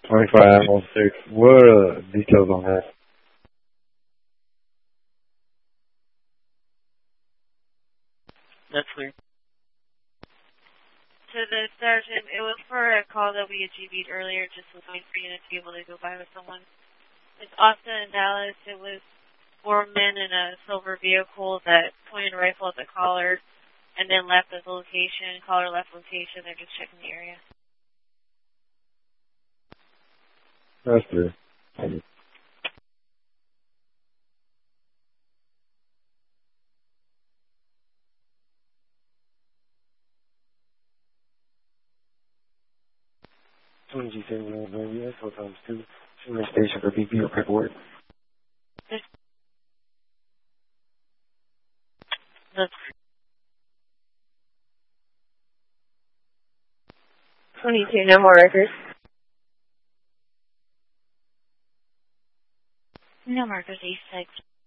25 Animal 6. What are the details on that? That's clear. To the sergeant, it was for a call that we had GB'd earlier, just was waiting for you to be able to go by with someone. It's Austin and Dallas. It was 4 men in a silver vehicle that pointed a rifle at the caller and then left the location. Caller left location. They're just checking the area. That's clear. Thank you. G7 US, Hotels 2, Senior Station for BP or paperwork. That's 22, no more records. no markers, E6.